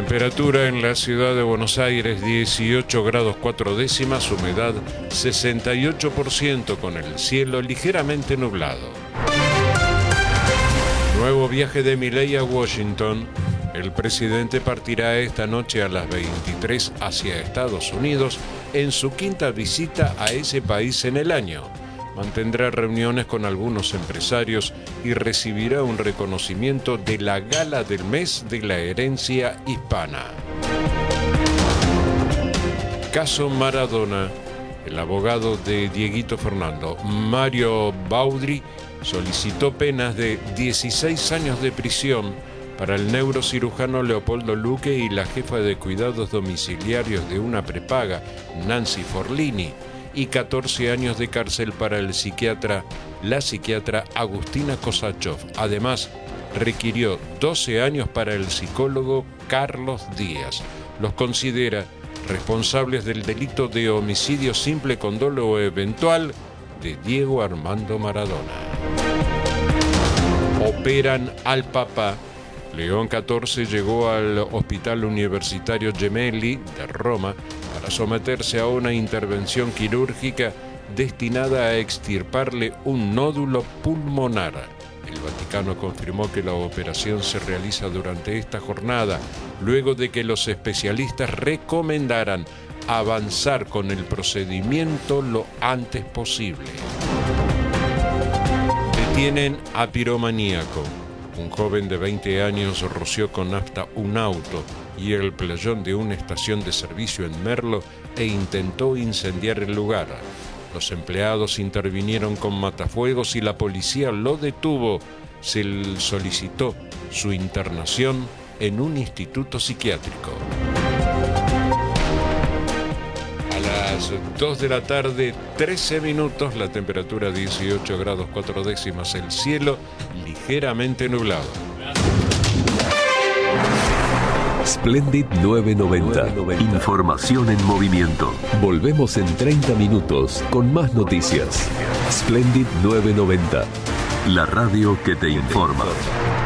Temperatura en la ciudad de Buenos Aires 18 grados 4 décimas, humedad 68% con el cielo ligeramente nublado. Nuevo viaje de Milei a Washington. El presidente partirá esta noche a las 23 hacia Estados Unidos en su quinta visita a ese país en el año. Mantendrá reuniones con algunos empresarios y recibirá un reconocimiento de la Gala del Mes de la Herencia Hispana. Caso Maradona. El abogado de Dieguito Fernando, Mario Baudry, solicitó penas de 16 años de prisión para el neurocirujano Leopoldo Luque y la jefa de cuidados domiciliarios de una prepaga, Nancy Forlini, y 14 años de cárcel para la psiquiatra Agustina Kosachov. Además, requirió 12 años para el psicólogo Carlos Díaz. Los considera responsables del delito de homicidio simple con dolo eventual de Diego Armando Maradona. Operan al Papa. León XIV llegó al Hospital Universitario Gemelli de Roma para someterse a una intervención quirúrgica destinada a extirparle un nódulo pulmonar. El Vaticano confirmó que la operación se realiza durante esta jornada, luego de que los especialistas recomendaran avanzar con el procedimiento lo antes posible. Detienen a piromaníaco. Un joven de 20 años roció con nafta un auto y el playón de una estación de servicio en Merlo e intentó incendiar el lugar. Los empleados intervinieron con matafuegos y la policía lo detuvo. Se le solicitó su internación en un instituto psiquiátrico. A las 2 de la tarde, 13 minutos, la temperatura 18 grados 4 décimas, el cielo ligeramente nublado. Splendid 990. Información en movimiento. Volvemos en 30 minutos con más noticias. Splendid 990. La radio que te informa.